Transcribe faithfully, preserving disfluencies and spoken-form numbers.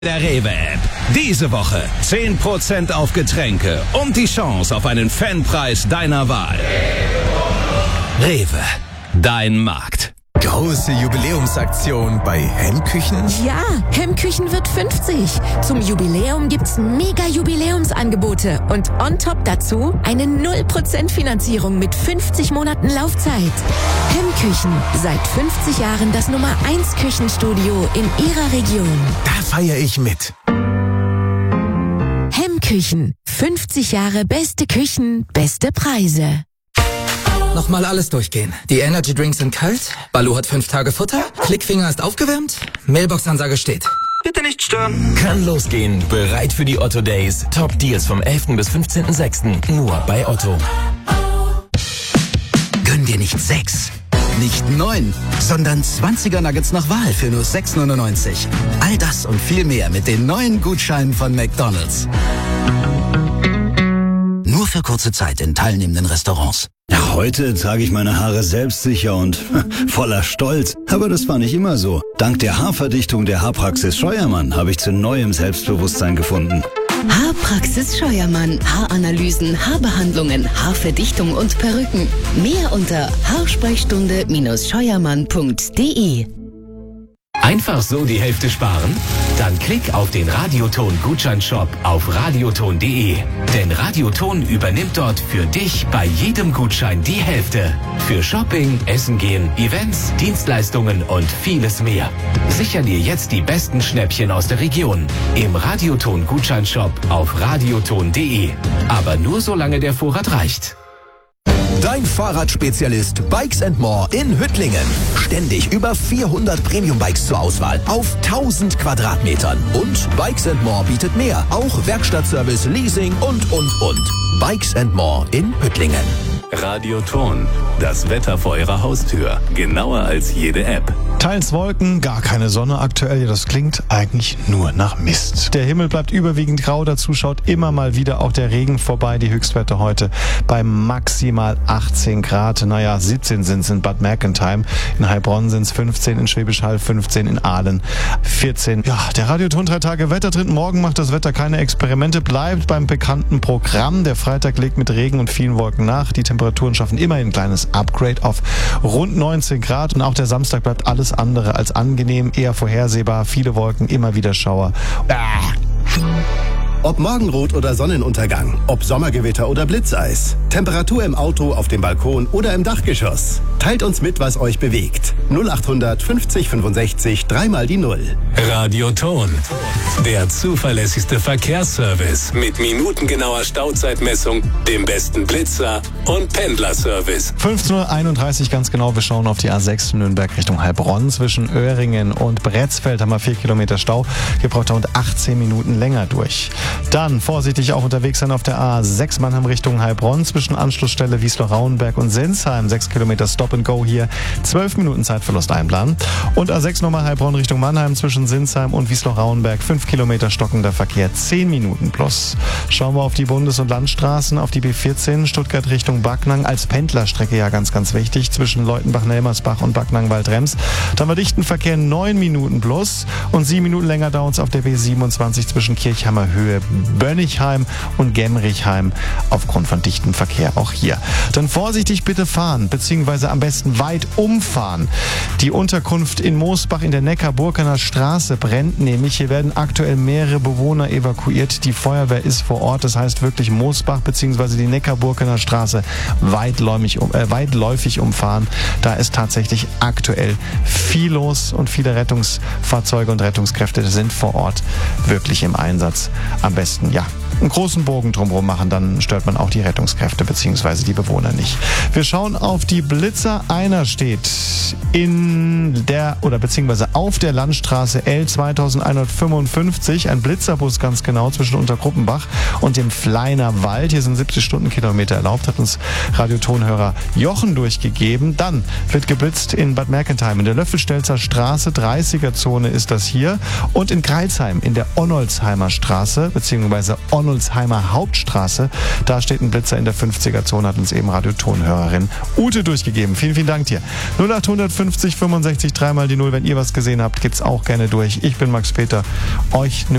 Der Rewe-App. Diese Woche zehn Prozent auf Getränke und die Chance auf einen Fanpreis deiner Wahl. Rewe, dein Markt. Große Jubiläumsaktion bei Hemmküchen? Ja, Hemmküchen wird fünfzig. Zum Jubiläum gibt's mega Jubiläumsangebote und on top dazu eine null Prozent Finanzierung mit fünfzig Monaten Laufzeit. Hemmküchen, seit fünfzig Jahren das Nummer eins Küchenstudio in Ihrer Region. Da feiere ich mit. Hemmküchen, fünfzig Jahre beste Küchen, beste Preise. Nochmal alles durchgehen. Die Energy Drinks sind kalt, Balu hat fünf Tage Futter, Klickfinger ist aufgewärmt, Mailbox-Ansage steht. Bitte nicht stören. Kann losgehen. Bereit für die Otto Days. Top Deals vom elften bis fünfzehnten sechsten Nur bei Otto. Gönn dir nicht sechs, nicht neun, sondern zwanziger Nuggets nach Wahl für nur sechs neunundneunzig. All das und viel mehr mit den neuen Gutscheinen von McDonald's. Nur für kurze Zeit in teilnehmenden Restaurants. Ja, heute trage ich meine Haare selbstsicher und voller Stolz. Aber das war nicht immer so. Dank der Haarverdichtung der Haarpraxis Scheuermann habe ich zu neuem Selbstbewusstsein gefunden. Haarpraxis Scheuermann. Haaranalysen, Haarbehandlungen, Haarverdichtung und Perücken. Mehr unter haarsprechstunde Scheuermann punkt de. Einfach so die Hälfte sparen? Dann klick auf den Radioton-Gutscheinshop auf radioton punkt de. Denn Radioton übernimmt dort für dich bei jedem Gutschein die Hälfte. Für Shopping, Essen gehen, Events, Dienstleistungen und vieles mehr. Sicher dir jetzt die besten Schnäppchen aus der Region. Im Radioton-Gutscheinshop auf radioton punkt de. Aber nur solange der Vorrat reicht. Dein Fahrradspezialist Bikes and More in Hüttlingen. Ständig über vierhundert Premium-Bikes zur Auswahl auf tausend Quadratmetern. Und Bikes and More bietet mehr. Auch Werkstattservice, Leasing und, und, und. Bikes and More in Hüttlingen. Radioton. Das Wetter vor Ihrer Haustür. Genauer als jede App. Teils Wolken, gar keine Sonne aktuell. Das klingt eigentlich nur nach Mist. Der Himmel bleibt überwiegend grau. Dazu schaut immer mal wieder auch der Regen vorbei. Die Höchstwerte heute bei maximal achtzehn Grad. Naja, siebzehn sind es in Bad Mergentheim. In Heilbronn sind es fünfzehn, in Schwäbisch Hall fünfzehn, in Aalen vierzehn. Ja, der Radioton drei Tage Wettertritt. Morgen macht das Wetter keine Experimente. Bleibt beim bekannten Programm. Der Freitag legt mit Regen und vielen Wolken nach. Die Temperaturen schaffen immerhin ein kleines Upgrade auf rund neunzehn Grad. Und auch der Samstag bleibt alles andere als angenehm, eher vorhersehbar, viele Wolken, immer wieder Schauer. Ah. Ob Morgenrot oder Sonnenuntergang, ob Sommergewitter oder Blitzeis, Temperatur im Auto, auf dem Balkon oder im Dachgeschoss. Teilt uns mit, was euch bewegt. null achthundert fünfzig fünfundsechzig, dreimal die Null. Radioton. Der zuverlässigste Verkehrsservice mit minutengenauer Stauzeitmessung, dem besten Blitzer und Pendlerservice. fünfzehn Uhr einunddreißig ganz genau. Wir schauen auf die A sechs Nürnberg Richtung Heilbronn. Zwischen Öhringen und Bretzfeld haben wir vier Kilometer Stau. Hier braucht er rund achtzehn Minuten länger durch. Dann vorsichtig auch unterwegs sein auf der A sechs Mannheim Richtung Heilbronn. Zwischen Anschlussstelle Wiesloch-Rauenberg und Sinsheim. sechs Kilometer Stop and Go hier. zwölf Minuten Zeitverlust einplanen. Und A sechs nochmal Heilbronn Richtung Mannheim zwischen Sinsheim und Wiesloch-Rauenberg. fünf Kilometer stockender Verkehr. zehn Minuten plus. Schauen wir auf die Bundes- und Landstraßen. Auf die B vierzehn Stuttgart Richtung Backnang. Als Pendlerstrecke ja ganz, ganz wichtig. Zwischen Leutenbach-Nelmersbach und Backnang-Waldrems. Da haben wir dichten Verkehr neun Minuten plus. Und sieben Minuten länger dauert es auf der B siebenundzwanzig zwischen Kirchheimer Höhe, Bönnigheim und Gemrichheim aufgrund von dichtem Verkehr auch hier. Dann vorsichtig bitte fahren, beziehungsweise am besten weit umfahren. Die Unterkunft in Moosbach in der Neckar-Burkener Straße brennt nämlich. Hier werden aktuell mehrere Bewohner evakuiert. Die Feuerwehr ist vor Ort. Das heißt wirklich Moosbach beziehungsweise die Neckar-Burkener Straße weitläufig, um, äh, weitläufig umfahren. Da ist tatsächlich aktuell viel los und viele Rettungsfahrzeuge und Rettungskräfte sind vor Ort wirklich im Einsatz. Am besten, ja, einen großen Bogen drumherum machen, dann stört man auch die Rettungskräfte bzw. die Bewohner nicht. Wir schauen auf die Blitzer. Einer steht in der oder beziehungsweise auf der Landstraße L zweitausendeinhundertfünfundfünfzig, ein Blitzerbus ganz genau zwischen Untergruppenbach und dem Fleiner Wald. Hier sind siebzig Stundenkilometer erlaubt, hat uns Radiotonhörer Jochen durchgegeben. Dann wird geblitzt in Bad Mergentheim in der Löffelstelzer Straße, dreißiger Zone ist das hier, und in Greilsheim in der Onnolzheimer Straße beziehungsweise Onnolzheimer Arnoldsheimer Hauptstraße. Da steht ein Blitzer in der fünfziger-Zone, hat uns eben Radiotonhörerin Ute durchgegeben. Vielen, vielen Dank dir. null acht fünfzig fünfundsechzig dreimal die Null. Wenn ihr was gesehen habt, geht's auch gerne durch. Ich bin Max Peter. Euch eine